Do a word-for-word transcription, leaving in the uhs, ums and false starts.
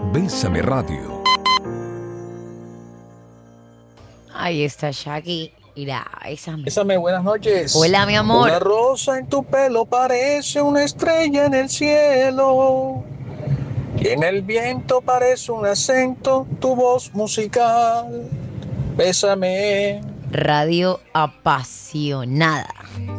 Bésame Radio. Ahí está Shaggy. Mira, bésame. Bésame, buenas noches. Hola, mi amor. Una rosa en tu pelo parece una estrella en el cielo. Y en el viento parece un acento tu voz musical. Bésame. Radio apasionada.